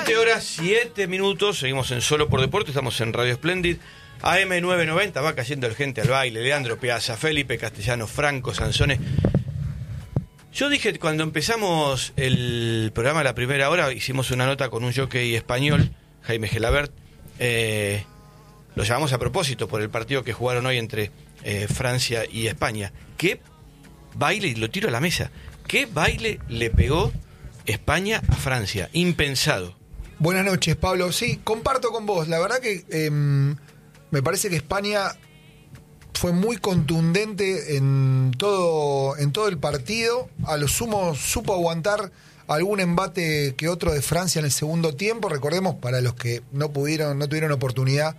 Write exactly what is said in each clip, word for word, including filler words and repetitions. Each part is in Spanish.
veinte horas siete minutos, seguimos en Solo por Deporte, estamos en Radio Splendid, A M novecientos noventa, va cayendo el gente al baile, Leandro Piazza, Felipe Castellano, Franco Sansone. Yo dije, cuando empezamos el programa la primera hora, hicimos una nota con un jockey español, Jaime Gelabert, eh, lo llamamos a propósito por el partido que jugaron hoy entre eh, Francia y España. ¿Qué baile, y lo tiro a la mesa, qué baile le pegó España a Francia? Impensado. Buenas noches, Pablo. Sí, comparto con vos. La verdad que eh, me parece que España fue muy contundente en todo, en todo el partido. A lo sumo supo aguantar algún embate que otro de Francia en el segundo tiempo. Recordemos, para los que no pudieron, no tuvieron oportunidad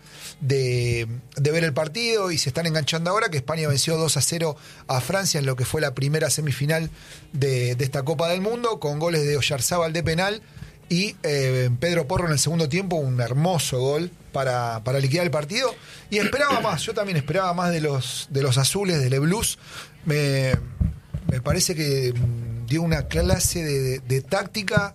de, de ver el partido y se están enganchando ahora, que España venció dos a cero a Francia en lo que fue la primera semifinal de, de esta Copa del Mundo, con goles de Oyarzábal de penal y eh, Pedro Porro en el segundo tiempo, un hermoso gol para, para liquidar el partido. Y esperaba más, yo también esperaba más de los, de los azules, de Le Blues. Me, me parece que dio una clase de, de, de táctica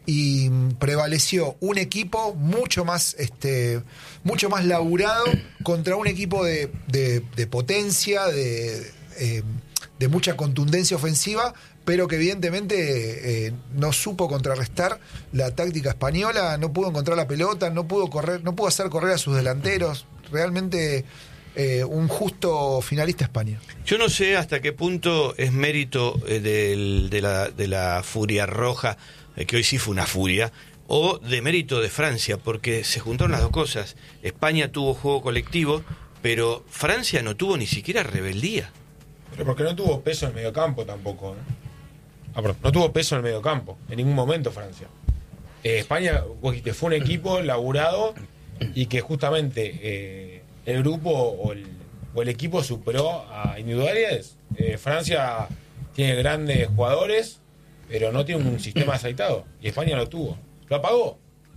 y prevaleció un equipo mucho más este mucho más laburado contra un equipo de, de, de potencia, de, eh, de mucha contundencia ofensiva, pero que evidentemente eh, no supo contrarrestar la táctica española, no pudo encontrar la pelota, no pudo correr, no pudo hacer correr a sus delanteros. Realmente eh, un justo finalista España. Yo no sé hasta qué punto es mérito eh, del, de, la, de la Furia Roja, eh, que hoy sí fue una furia, o de mérito de Francia, porque se juntaron las dos cosas. España tuvo juego colectivo, pero Francia no tuvo ni siquiera rebeldía. Pero porque no tuvo peso en el mediocampo tampoco, ¿eh? Ah, perdón, no tuvo peso en el mediocampo, en ningún momento Francia. Eh, España fue un equipo laburado y que justamente eh, el grupo o el, o el equipo superó a individualidades. Eh, Francia tiene grandes jugadores, pero no tiene un sistema aceitado. Y España lo tuvo. Lo apagó.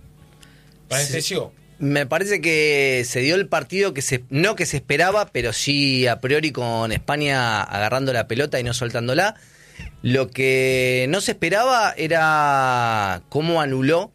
Anestesió. Sí. Me parece que se dio el partido que se no que se esperaba, pero sí a priori con España agarrando la pelota y no soltándola. Lo que no se esperaba era cómo anuló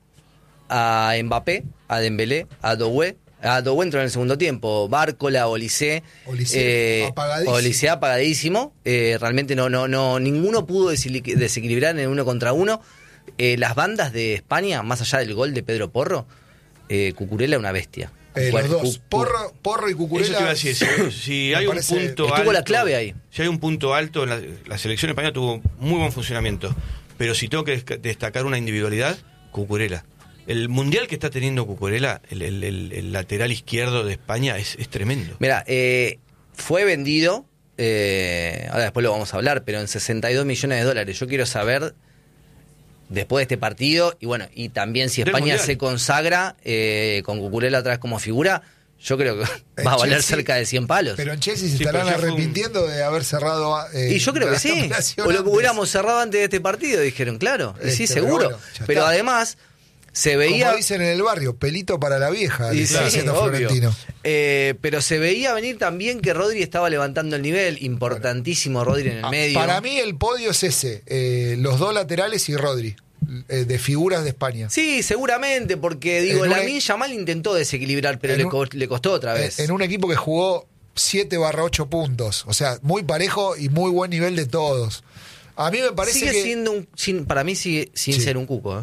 a Mbappé, a Dembélé, a Doué. A Doué entró en el segundo tiempo. Bárcola, Olise, Olise eh, apagadísimo. Olise apagadísimo. Eh, realmente no, no, no, ninguno pudo desequilibrar en el uno contra uno. Eh, las bandas de España, más allá del gol de Pedro Porro, eh, Cucurella una bestia. Eh, los dos, Porro, Porro y Cucurella. Eso te iba a decir, si, si hay un punto estuvo alto, la clave ahí. Si hay un punto alto, la, la selección española tuvo muy buen funcionamiento, pero si tengo que destacar una individualidad, Cucurella. El mundial que está teniendo Cucurella, el, el, el, el lateral izquierdo de España, es, es tremendo. Mira, eh, fue vendido, eh, ahora después lo vamos a hablar, pero en sesenta y dos millones de dólares. Yo quiero saber, después de este partido, y bueno, y también si España se consagra eh, con Cucurella otra vez como figura, yo creo que en va a valer Chelsea, cerca de cien palos. Pero en Chelsea se sí, estarán arrepintiendo un... de haber cerrado eh, y yo creo que sí, o lo que hubiéramos cerrado antes de este partido, dijeron, claro, y sí, este, seguro. Pero, bueno, pero además se veía, como dicen en el barrio, pelito para la vieja, y claro, sí, Florentino. Eh, pero se veía venir también que Rodri estaba levantando el nivel, importantísimo Rodri en el ah, medio. Para mí el podio es ese, eh, los dos laterales y Rodri, eh, de figuras de España. Sí, seguramente, porque digo, Lamine Yamal intentó desequilibrar, pero le, co- le costó otra vez. En, en un equipo que jugó siete barra ocho puntos, o sea, muy parejo y muy buen nivel de todos. A mí me parece sigue que... siendo un, sin, para mí sigue sin sí. ser un cuco, ¿eh?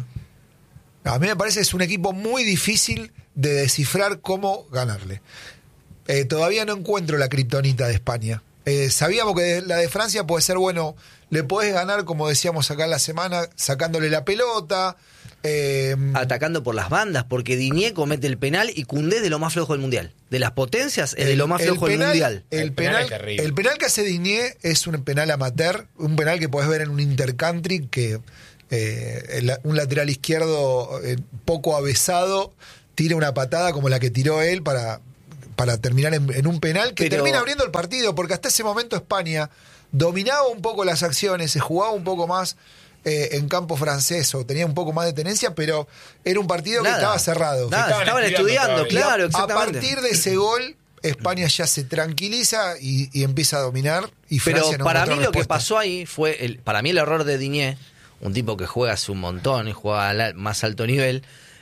A mí me parece que es un equipo muy difícil de descifrar cómo ganarle. Eh, todavía no encuentro la kriptonita de España. Eh, sabíamos que la de Francia puede ser, bueno, le podés ganar, como decíamos acá en la semana, sacándole la pelota. Eh, Atacando por las bandas, porque Digne comete el penal y Koundé es de lo más flojo del Mundial. De las potencias es el, de lo más flojo penal, del Mundial. El, el penal, penal, el penal que hace Digne es un penal amateur, un penal que podés ver en un intercountry que... Eh, el, un lateral izquierdo eh, poco avesado tira una patada como la que tiró él para, para terminar en, en un penal que Pero... termina abriendo el partido, porque hasta ese momento España dominaba un poco las acciones, se jugaba un poco más eh, en campo francés o tenía un poco más de tenencia, pero era un partido Nada, que estaba cerrado. Nada, estaban, estaban estudiando, estudiando claro, a, exactamente. a partir de ese gol España ya se tranquiliza y, y empieza a dominar y Francia Pero no para mí encontró lo que respuesta. pasó ahí fue, el, para mí el error de Digne, un tipo que juega hace un montón y juega al más alto nivel,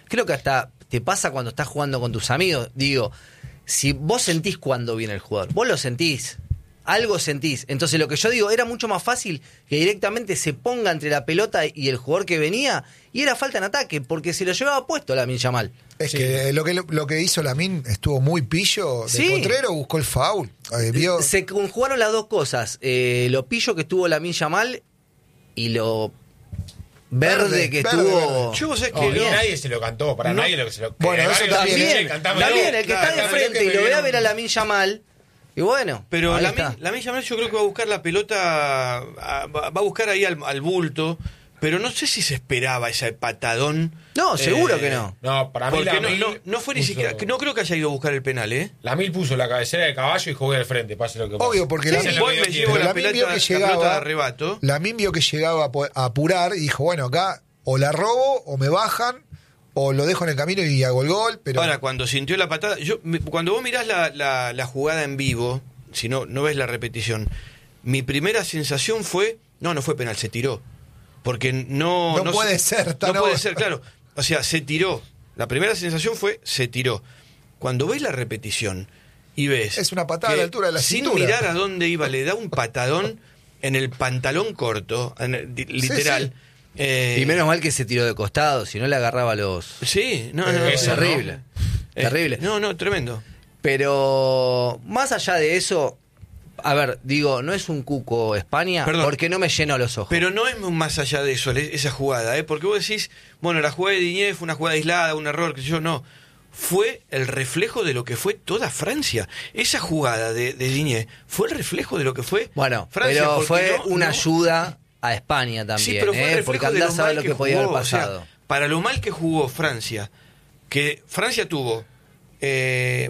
creo que hasta te pasa cuando estás jugando con tus amigos. Digo, si vos sentís cuando viene el jugador, vos lo sentís, algo sentís. Entonces lo que yo digo, era mucho más fácil que directamente se ponga entre la pelota y el jugador que venía, y era falta en ataque, porque se lo llevaba puesto Lamine Yamal. Es Sí. que lo que lo que hizo Lamine estuvo muy pillo. De Sí. Potrero buscó el foul. Eh, vio- Se conjugaron las dos cosas, eh, lo pillo que estuvo Lamine Yamal y lo verde, Verde, que verde, estuvo... verde. Yo vos sabés que Que no- nadie se lo cantó, para No. nadie lo que se lo Bueno, que eso Mario también, dice, También, cantame también, algo. el que Claro, está de también frente que y me lo ve a vieron. ver a Lamine Yamal, y bueno, Pero ahí Lamine, está. Lamine Yamal yo creo que va a buscar la pelota, a- va va a buscar ahí al, al bulto, pero no sé si se esperaba ese patadón. No, seguro Eh, que no. No, para mí Porque no, Lamil no, no fue ni puso- siquiera, que no creo que haya ido a buscar el penal, ¿eh? Lamil puso la cabecera de caballo y jugué al frente, pase lo que pase. Obvio, porque Sí, Lamine- es lo Voy, que me yo llevo quiero. la Lamine pelota, vio que la pelota de llegaba- arrebato. Lamine vio que llegaba a po- a apurar y dijo, bueno, acá o la robo o me bajan o lo dejo en el camino y hago el gol. Pero Ahora, cuando sintió la patada, yo mi- cuando vos mirás la, la, la jugada en vivo, si no, no ves la repetición, mi primera sensación fue, no, no fue penal, se tiró. Porque no... No puede se- ser, No Tano. puede ser, claro. O sea, se tiró. La primera sensación fue, se tiró. Cuando ves la repetición y ves... Es una patada que a la altura de la sin cintura. mirar a dónde iba, le da un patadón en el pantalón corto, en el- di- literal. sí. Eh, Y menos mal que se tiró de costado, si no le agarraba los... Sí, no, no, Eh, no, terrible, no. terrible. No, no, tremendo. Pero más allá de eso, a ver, digo, no es un cuco España, Perdón. porque no me lleno los ojos. Pero no es más allá de eso, le- esa jugada, ¿eh? Porque vos decís, bueno, la jugada de Diñé fue una jugada aislada, un error, que yo no. Fue el reflejo de lo que fue toda Francia. Esa jugada de, de Diñé fue el reflejo de lo que fue Bueno, Francia. pero porque fue no- una no- ayuda a España también, Sí, pero fue el ¿eh? reflejo Porque de andás lo a saber mal lo que, podía haber jugó, o sea, pasado. para lo mal que jugó Francia, que Francia tuvo eh,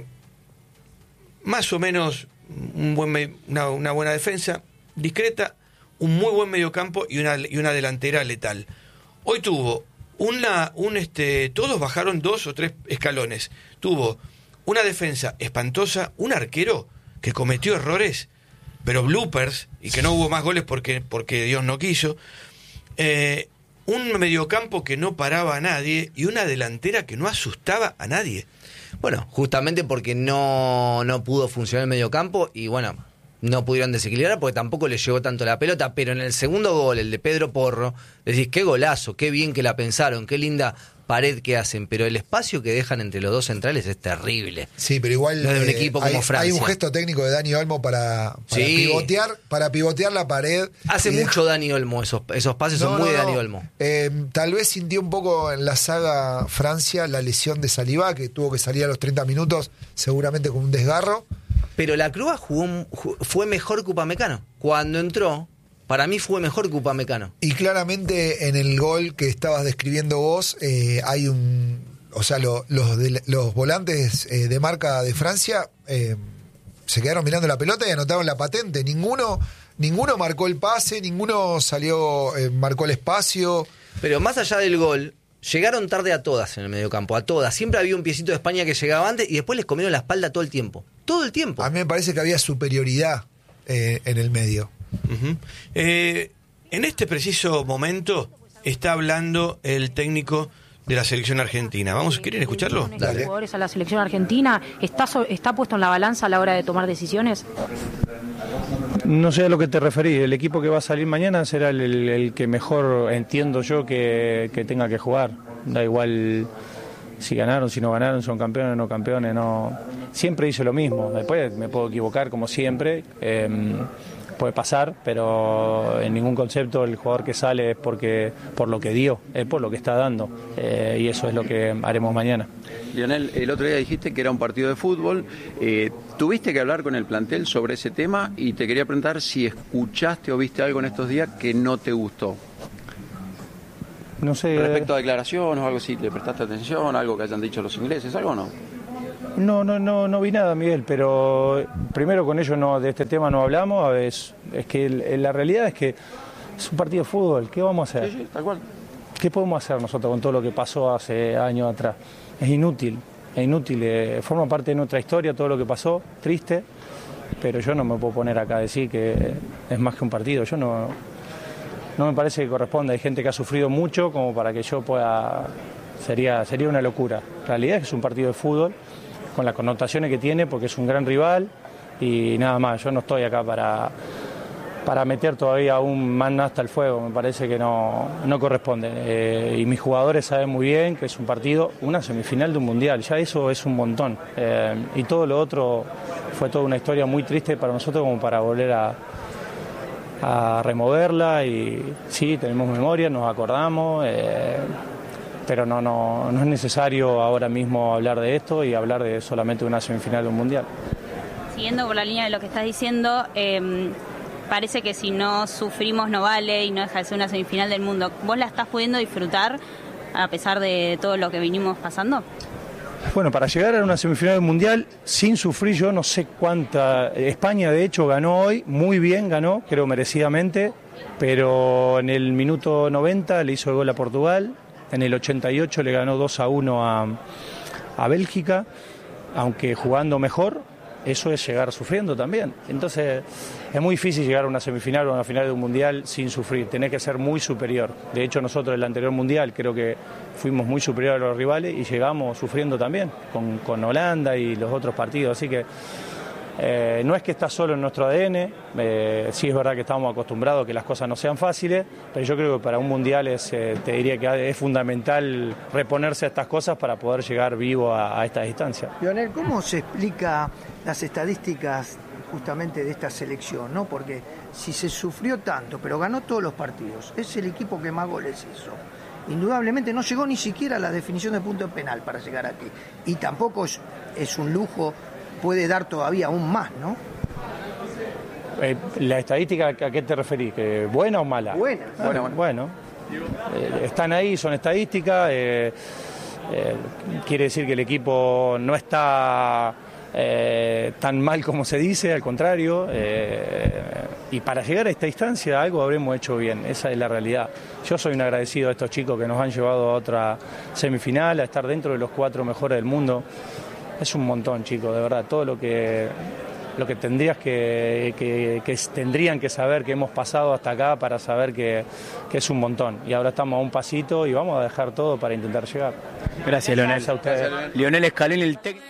más o menos un buen me- una, una buena defensa, discreta, un muy buen mediocampo y una, y una delantera letal. Hoy tuvo una, un este, todos bajaron dos o tres escalones. Tuvo una defensa espantosa, un arquero que cometió errores, pero bloopers, y que no hubo más goles porque, porque Dios no quiso. Eh, un mediocampo que no paraba a nadie y una delantera que no asustaba a nadie. Bueno, justamente porque no, no pudo funcionar el mediocampo y bueno, no pudieron desequilibrar porque tampoco le llegó tanto la pelota, pero en el segundo gol, el de Pedro Porro, decís, qué golazo, qué bien que la pensaron, qué linda pared que hacen, pero el espacio que dejan entre los dos centrales es terrible. sí, pero igual Lo de un eh, equipo hay, como Francia. hay un gesto técnico de Dani Olmo para, para Sí. pivotear, para pivotear la pared. Hace y deja- mucho Dani Olmo, esos, esos pases No, son muy no, de no. Dani Olmo. Eh, tal vez sintió un poco en la saga Francia la lesión de Saliba, que tuvo que salir a los treinta minutos, seguramente con un desgarro. Pero la Crua jugó, un- ju- fue mejor que Upamecano. Cuando entró, para mí fue mejor que Upamecano. Y claramente en el gol que estabas describiendo vos, eh, hay un. O sea, lo- los, de- los volantes eh, de marca de Francia eh, se quedaron mirando la pelota y anotaron la patente. Ninguno, ninguno marcó el pase, ninguno salió, eh, marcó el espacio. Pero más allá del gol, llegaron tarde a todas en el mediocampo, a todas. Siempre había un piecito de España que llegaba antes y después les comieron la espalda todo el tiempo. Todo el tiempo. A mí me parece que había superioridad eh, en el medio. Ujú. Eh, en este preciso momento está hablando el técnico de la selección argentina. Vamos, ¿quieren escucharlo? De jugadores a la selección argentina, ¿está, so- ¿está puesto en la balanza a la hora de tomar decisiones? No sé a lo que te referís. El equipo que va a salir mañana será el, el- el que mejor entiendo yo que, que tenga que jugar. Da igual si ganaron, si no ganaron, son campeones o no campeones. No. Siempre hice lo mismo. Después me puedo equivocar como siempre. eh, puede pasar, pero en ningún concepto el jugador que sale es porque por lo que dio, es por lo que está dando. eh, y eso es lo que haremos mañana. Lionel, el otro día dijiste que era un partido de fútbol. Eh, ¿Tuviste que hablar con el plantel sobre ese tema? Y te quería preguntar si escuchaste o viste algo en estos días que no te gustó. No sé. Respecto a declaraciones o algo así, ¿le prestaste atención? ¿Algo que hayan dicho los ingleses? ¿Algo o no? No, no, no, no vi nada, Miguel, pero primero con ellos no, de este tema no hablamos. Es, es que el- la realidad es que es un partido de fútbol. ¿Qué vamos a hacer? Sí, sí, tal cual. ¿Qué podemos hacer nosotros con todo lo que pasó hace años atrás? Es inútil, es inútil. eh, forma parte de nuestra historia todo lo que pasó, triste, pero yo no me puedo poner acá a decir que es más que un partido. Yo no, no me parece que corresponda. Hay gente que ha sufrido mucho como para que yo pueda sería, sería una locura. La realidad es que es un partido de fútbol, con las connotaciones que tiene, porque es un gran rival, y nada más, yo no estoy acá para, para meter todavía aún más hasta el fuego, me parece que no, no corresponde. Eh, y mis jugadores saben muy bien que es un partido, una semifinal de un mundial, ya eso es un montón. Eh, y todo lo otro fue toda una historia muy triste para nosotros como para volver a, a removerla, y sí, tenemos memoria, nos acordamos. Eh, pero no, no, no es necesario ahora mismo hablar de esto y hablar de solamente una semifinal de un mundial. Siguiendo por la línea de lo que estás diciendo, eh, parece que si no sufrimos no vale y no deja de ser una semifinal del mundo. ¿Vos la estás pudiendo disfrutar a pesar de todo lo que vinimos pasando? Bueno, para llegar a una semifinal del mundial sin sufrir, yo no sé cuánta. España de hecho ganó hoy, muy bien ganó, creo merecidamente, pero en el minuto noventa le hizo el gol a Portugal. En el ochenta y ocho le ganó dos a uno a, a Bélgica, aunque jugando mejor, eso es llegar sufriendo también. Entonces es muy difícil llegar a una semifinal o a una final de un mundial sin sufrir, tenés que ser muy superior. De hecho nosotros en el anterior mundial creo que fuimos muy superiores a los rivales y llegamos sufriendo también, con, con Holanda y los otros partidos, así que Eh, no es que está solo en nuestro A D N, eh, sí es verdad que estamos acostumbrados a que las cosas no sean fáciles, pero yo creo que para un mundial es, eh, te diría que es fundamental reponerse a estas cosas para poder llegar vivo a, a esta distancia. Lionel, ¿cómo se explica las estadísticas justamente de esta selección, ¿no? Porque si se sufrió tanto, pero ganó todos los partidos, es el equipo que más goles hizo. Indudablemente no llegó ni siquiera a la definición de punto penal para llegar aquí, y tampoco es, es un lujo, puede dar todavía aún más, ¿no? Eh, ¿La estadística a qué te referís? ¿Que ¿Buena o mala? Buena. Ah, bueno, bueno. Eh, están ahí, son estadísticas. Eh, eh, quiere decir que el equipo no está eh, tan mal como se dice, al contrario. Eh, y para llegar a esta instancia algo habremos hecho bien, esa es la realidad. Yo soy un agradecido a estos chicos que nos han llevado a otra semifinal, a estar dentro de los cuatro mejores del mundo. Es un montón, chicos, de verdad, todo lo que lo que tendrías que, que, que tendrían que saber que hemos pasado hasta acá para saber que, que es un montón. Y ahora estamos a un pasito y vamos a dejar todo para intentar llegar. Gracias, Lionel. Gracias a ustedes. Gracias, Lionel Scaloni, el técnico.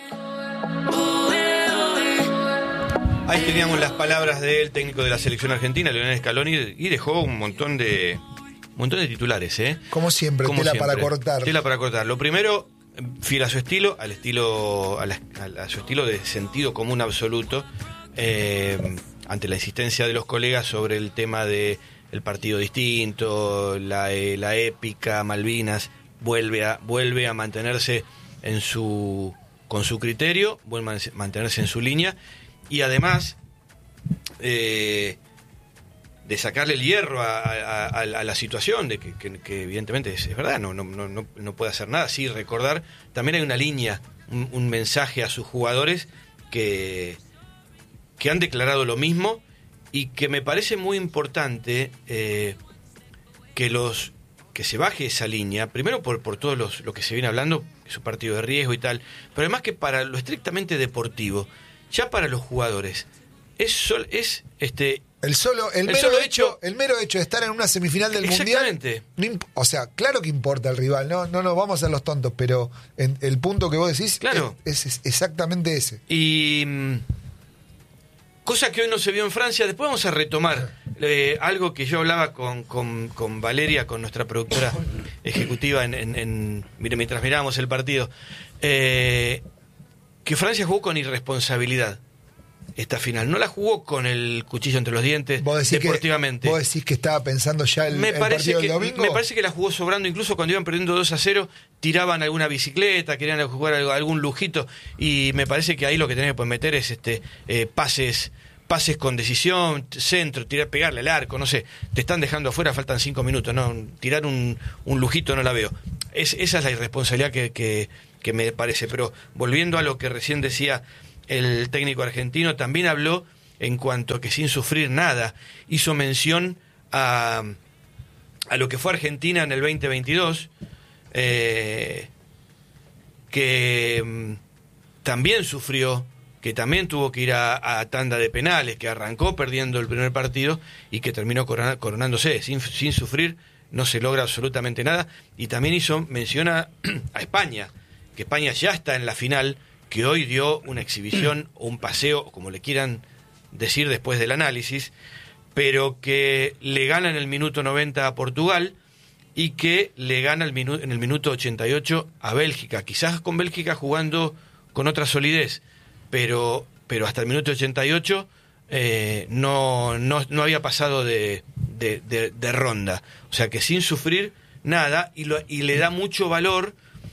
Ahí teníamos las palabras del técnico de la selección argentina, Lionel Scaloni, y dejó un montón de un montón de titulares, ¿eh? Como siempre, Como tela siempre. para cortar. Tela para cortar. Lo primero, fiel a su estilo, al estilo, a, la, a su estilo de sentido común absoluto, eh, ante la insistencia de los colegas sobre el tema de el partido distinto, la, eh, la épica, Malvinas, vuelve a, vuelve a mantenerse en su, con su criterio, vuelve a mantenerse en su línea, y además eh, de sacarle el hierro a, a, a, a la situación, de que, que, que evidentemente es, es verdad, no, no, no, no puede hacer nada. Sí, recordar, también hay una línea, un, un mensaje a sus jugadores que, que han declarado lo mismo, y que me parece muy importante eh, que los que se baje esa línea, primero por, por todo los, lo que se viene hablando, es un partido de riesgo y tal, pero además que para lo estrictamente deportivo, ya para los jugadores, es, sol, es este El solo, el, el mero solo hecho, hecho, el mero hecho de estar en una semifinal del exactamente. mundial. No, o sea, claro que importa el rival, no, no nos vamos a ser los tontos, pero en, el punto que vos decís claro. es, es exactamente ese. Y mm, cosa que hoy no se vio en Francia. Después vamos a retomar eh, algo que yo hablaba con, con, con Valeria, con nuestra productora ejecutiva, en, en, en mire, mientras mirábamos el partido, eh, que Francia jugó con irresponsabilidad esta final. No la jugó con el cuchillo entre los dientes, ¿Vos deportivamente. Que, ¿Vos decís que estaba pensando ya el, me el parece partido que, del domingo? Me parece que la jugó sobrando, incluso cuando iban perdiendo dos a cero, tiraban alguna bicicleta, querían jugar algo, algún lujito, y me parece que ahí lo que tenés que meter es este eh, pases pases con decisión, centro, tirar, pegarle al arco, no sé, te están dejando afuera, faltan cinco minutos, no, tirar un, un lujito no la veo. Es, esa es la irresponsabilidad que, que, que me parece. Pero volviendo a lo que recién decía el técnico argentino, también habló en cuanto a que sin sufrir nada, hizo mención a, a lo que fue Argentina en el veinte veintidós, eh, que mm, también sufrió, que también tuvo que ir a, a tanda de penales, que arrancó perdiendo el primer partido y que terminó corona, coronándose sin, sin sufrir no se logra absolutamente nada. Y también hizo, menciona a España, que España ya está en la final, que hoy dio una exhibición o un paseo, como le quieran decir después del análisis, pero que le gana en el minuto noventa a Portugal y que le gana el minu- en el minuto ochenta y ocho a Bélgica, quizás con Bélgica jugando con otra solidez, pero, pero hasta el minuto ochenta y ocho eh, no, no, no había pasado de, de, de, de ronda, o sea que sin sufrir nada, y, lo, y le da mucho valor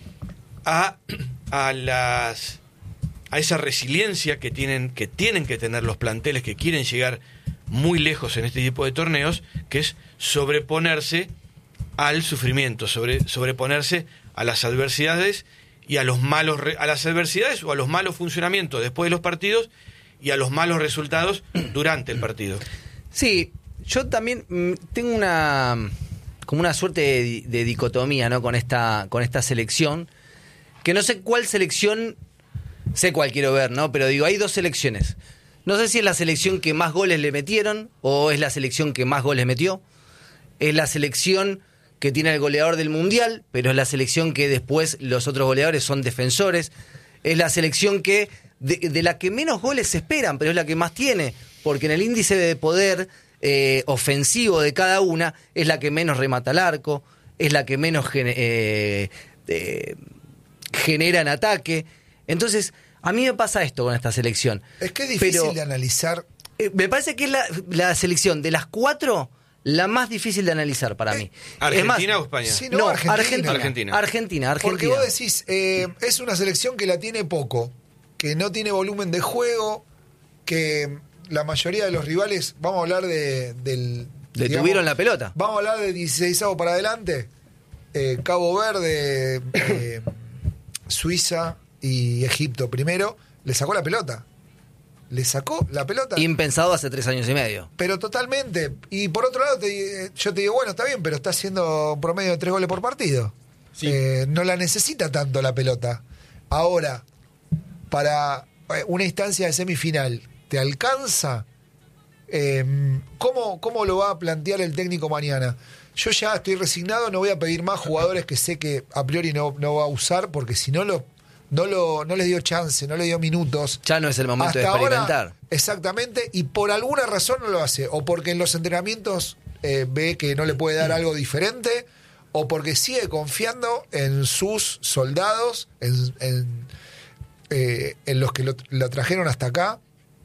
a, a las a esa resiliencia que tienen, que tienen que tener los planteles que quieren llegar muy lejos en este tipo de torneos, que es sobreponerse al sufrimiento, sobre, sobreponerse a las adversidades y a los malos a las adversidades o a los malos funcionamientos después de los partidos y a los malos resultados durante el partido. Sí, yo también mm, tengo una como una suerte de, de dicotomía, ¿no? con esta con esta selección, que no sé cuál selección, sé cuál quiero ver, ¿no? Pero digo, hay dos selecciones. No sé si es la selección que más goles le metieron o es la selección que más goles metió. Es la selección que tiene el goleador del Mundial, pero es la selección que después los otros goleadores son defensores. Es la selección que de, de la que menos goles se esperan, pero es la que más tiene, porque en el índice de poder eh, ofensivo de cada una es la que menos remata al arco, es la que menos gene, eh, eh, genera en ataque. Entonces, a mí me pasa esto con esta selección. Es que es difícil pero, de analizar. Eh, me parece que es la, la selección de las cuatro la más difícil de analizar para mí. ¿Argentina es más, o España? Sí, no, no, Argentina. Argentina. Argentina. Argentina, Argentina. Porque vos decís, eh, es una selección que la tiene poco, que no tiene volumen de juego, que la mayoría de los rivales, vamos a hablar de, del... Detuvieron digamos, la pelota. Vamos a hablar de dieciseisavo para adelante. Eh, Cabo Verde, eh, Suiza y Egipto primero, le sacó la pelota. Le sacó la pelota. Impensado hace tres años y medio. Pero totalmente. Y por otro lado, te, yo te digo, bueno, está bien, pero está haciendo un promedio de tres goles por partido. Sí. Eh, no la necesita tanto la pelota. Ahora, para una instancia de semifinal, ¿te alcanza? Eh, ¿cómo, ¿Cómo lo va a plantear el técnico mañana? Yo ya estoy resignado, no voy a pedir más jugadores que sé que a priori no, no va a usar, porque si no lo... No, lo, no les dio chance, no le dio minutos. Ya no es el momento Hasta de experimentar. Ahora, exactamente, y por alguna razón no lo hace. O porque en los entrenamientos eh, ve que no le puede dar algo diferente, o porque sigue confiando en sus soldados, en, en, eh, en los que lo, lo trajeron hasta acá.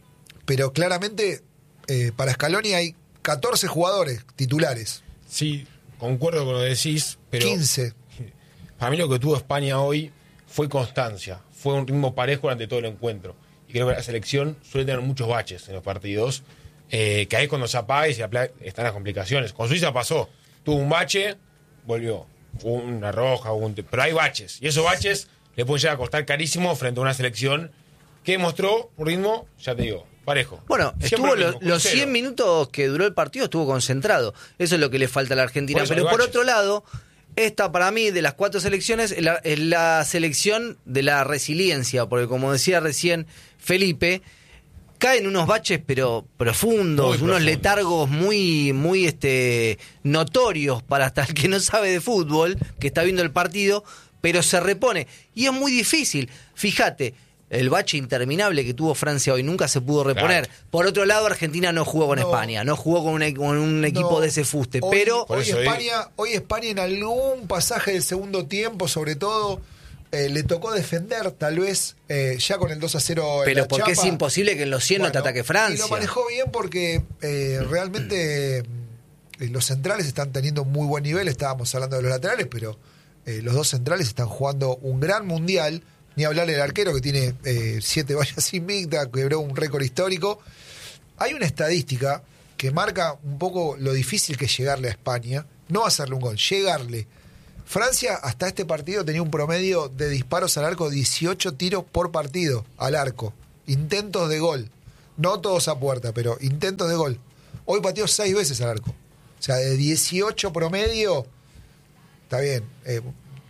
Pero claramente eh, para Scaloni hay catorce jugadores titulares. Sí, concuerdo con lo que decís, pero... quince. Para mí lo que tuvo España hoy fue constancia, fue un ritmo parejo durante todo el encuentro. Y creo que la selección suele tener muchos baches en los partidos, eh, que ahí es cuando se apaga y se apaga, están las complicaciones. Con Suiza pasó, tuvo un bache, volvió, hubo una roja, hubo un... pero hay baches. Y esos baches le pueden llegar a costar carísimo frente a una selección que mostró un ritmo, ya te digo, parejo. Bueno, estuvo lo, los cien minutos que duró el partido estuvo concentrado. Eso es lo que le falta a la Argentina. Por Pero por baches. otro lado, esta para mí, de las cuatro selecciones, es la, es la selección de la resiliencia, porque como decía recién Felipe, caen unos baches pero profundos, Muy unos profundos. letargos muy, muy este, notorios para hasta el que no sabe de fútbol, que está viendo el partido, pero se repone. Y es muy difícil. Fíjate, el bache interminable que tuvo Francia hoy nunca se pudo reponer. Claro. Por otro lado, Argentina no jugó con No. España, no jugó con un, con un equipo No. de ese fuste, Hoy- pero... Por Hoy eso España, hoy España en algún pasaje del segundo tiempo, sobre todo, eh, le tocó defender, tal vez, eh, ya con el dos a cero en Pero la porque es chapa. imposible que en los cien no te Bueno, ataque Francia. Y lo manejó bien porque eh, realmente eh, los centrales están teniendo muy buen nivel. Estábamos hablando de los laterales, pero eh, los dos centrales están jugando un gran mundial. Ni hablar del arquero que tiene eh, siete vallas invictas, quebró un récord histórico. Hay una estadística que marca un poco lo difícil que es llegarle a España. No hacerle un gol, llegarle. Francia hasta este partido tenía un promedio de disparos al arco, dieciocho tiros por partido al arco. Intentos de gol. No todos a puerta, pero intentos de gol. Hoy pateó seis veces al arco. O sea, de dieciocho promedio, está bien, eh,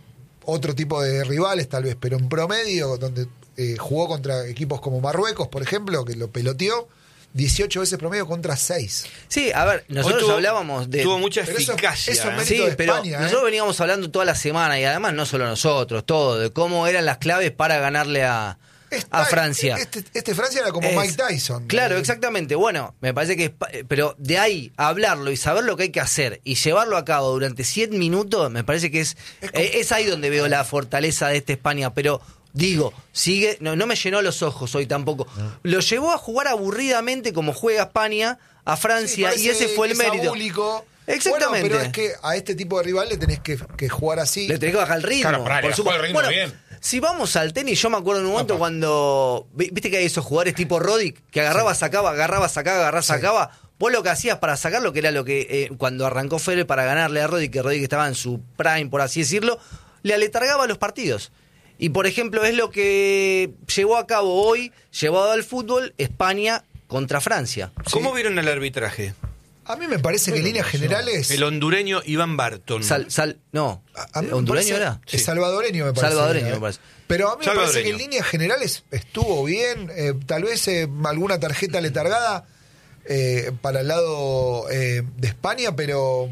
otro tipo de rivales tal vez, pero en promedio, donde eh, jugó contra equipos como Marruecos, por ejemplo, que lo peloteó, dieciocho veces promedio contra seis. Sí, a ver, nosotros tuvo, hablábamos de... Tuvo mucha Pero eso- eficacia. eso es ¿eh? mérito Sí, de pero España, ¿eh? nosotros veníamos hablando toda la semana y además no solo nosotros, todo, de cómo eran las claves para ganarle a, Esta- a Francia. Este, este Francia era como Es- Mike Tyson. Claro, Eh, exactamente. Bueno, me parece que... es pa- Pero de ahí a hablarlo y saber lo que hay que hacer y llevarlo a cabo durante cien minutos, me parece que es... Es como- eh, es ahí donde veo la fortaleza de esta España, pero... Digo, sigue, no, no me llenó los ojos hoy tampoco. Lo llevó a jugar aburridamente como juega España a sí, Francia y parece ese fue el que es mérito. abúlico. Exactamente. Bueno, pero es que a este tipo de rival le tenés que, que jugar así. Le tenés que bajar el ritmo. Claro, pará, le por bajó supuesto. el ritmo Bueno, bien. si vamos al tenis, yo me acuerdo en un momento Opa. cuando. vi- Viste que hay esos jugadores tipo Roddick que agarraba, sacaba, agarraba, sacaba, agarraba, Sí. sacaba. Vos lo que hacías para sacarlo, que era lo que eh, cuando arrancó Federer para ganarle a Roddick, que Roddick estaba en su prime, por así decirlo, le aletargaba los partidos. Y por ejemplo, es lo que llevó a cabo hoy, llevado al fútbol, España contra Francia. ¿Cómo vieron el arbitraje? A mí me parece que en líneas generales. El hondureño Iván Barton. Sal, sal, no, a- a mí me ¿hondureño parece- era? Es salvadoreño, me parece. Salvadoreño, ¿eh? me parece. Pero a mí me parece que en Salvadoreño. líneas generales estuvo bien. eh, tal vez eh, alguna tarjeta letargada eh, para el lado eh, de España, pero.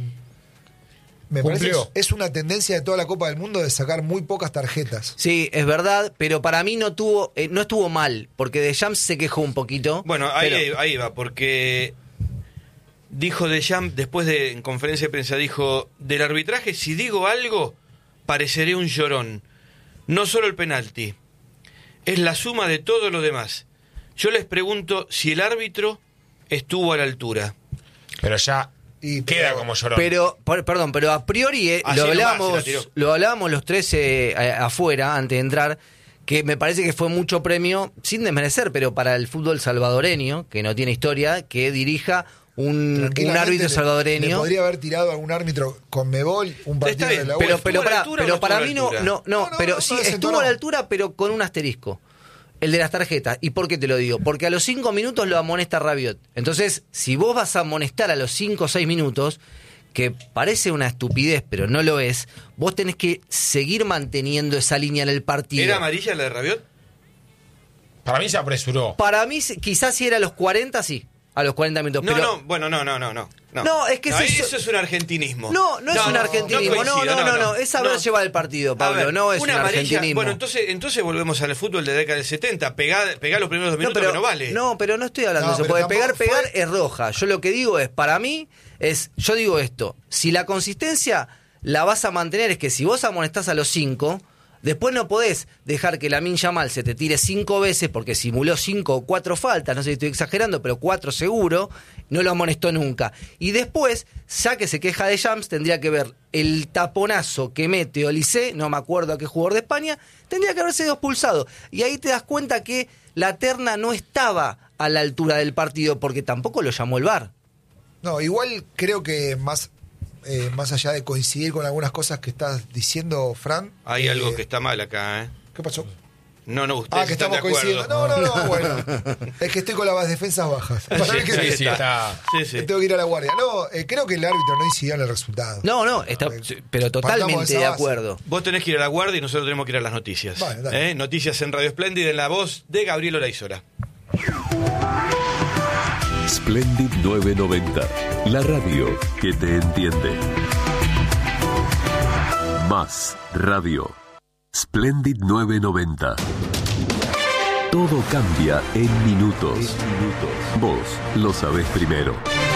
Me parece Cumplió. que es una tendencia de toda la Copa del Mundo de sacar muy pocas tarjetas. Sí, es verdad, pero para mí no tuvo, eh, no estuvo mal, porque Deschamps se quejó un poquito. Bueno, ahí, pero- ahí va, porque dijo Deschamps, después de en conferencia de prensa, dijo, del arbitraje, si digo algo, pareceré un llorón. No solo el penalti, es la suma de todo lo demás. Yo les pregunto si el árbitro estuvo a la altura. Pero ya Y, queda pero- como llorón. Pero, por- perdón, pero a priori eh, Así lo, nomás se hablábamos, la tiró. lo hablábamos los tres eh, a- afuera, antes de entrar, que me parece que fue mucho premio, sin desmerecer, pero para el fútbol salvadoreño, que no tiene historia, que dirija un, un tranquilamente árbitro le- salvadoreño. Le podría haber tirado a algún árbitro con Mebol un partido Está bien, de la Pero, UEFA. pero, ¿Estuvo a la para, altura o pero no para estuvo a mí la no, altura? no, no, No, no, pero no, sí no estuvo desentonó. a la altura, pero con un asterisco. El de las tarjetas. ¿Y por qué te lo digo? Porque a los cinco minutos lo amonesta Rabiot. Entonces, si vos vas a amonestar a los cinco o seis minutos, que parece una estupidez, pero no lo es, vos tenés que seguir manteniendo esa línea en el partido. ¿Era amarilla la de Rabiot? Para mí se apresuró. Para mí, quizás si era a los cuarenta, sí. A los cuarenta minutos. No, pero... no, bueno, no, no, no, no. No, No, es que No, ese- ahí eso es un argentinismo. No, no es un argentinismo. No, coincido, no, no, no. Es saber llevar el partido, A Pablo. ver, no es un una amarilla- argentinismo. Bueno, entonces, entonces volvemos al fútbol de la década del setenta. Pegá, pegá los primeros dos minutos pero, que no vale. No, pero no estoy hablando No, de eso. pero Porque pegar, tampoco pegar fue- es roja. Yo lo que digo es, para mí, es, yo digo esto, si la consistencia la vas a mantener, es que si vos amonestás a los cinco, después no podés dejar que Lamine Yamal se te tire cinco veces, porque simuló cinco o cuatro faltas, no sé si estoy exagerando, pero cuatro seguro, no lo amonestó nunca. Y después, ya que se queja de Jams, tendría que ver el taponazo que mete Olise, no me acuerdo a qué jugador de España, tendría que haberse sido expulsado. Y ahí te das cuenta que la terna no estaba a la altura del partido, porque tampoco lo llamó el V A R. No, igual creo que más, eh, más allá de coincidir con algunas cosas que estás diciendo, Fran. Hay eh, algo que está mal acá, ¿eh? ¿Qué pasó? No, no, ustedes Ah, que están estamos de acuerdo. coincidiendo. No, no, no, bueno. Es que estoy con las defensas bajas. Para Sí, mí que- Sí, sí, está. Sí, sí. Tengo que ir a la guardia. No, eh, creo que el árbitro no incidió en el resultado. No, no, está, Eh, pero partamos totalmente de de esa base. acuerdo. Vos tenés que ir a la guardia y nosotros tenemos que ir a las noticias. Vale, dale. ¿Eh? Noticias en Radio Splendid en la voz de Gabriel Olaizola. Splendid novecientos noventa, la radio que te entiende. Más radio. Splendid novecientos noventa. Todo cambia en minutos. Vos lo sabés primero.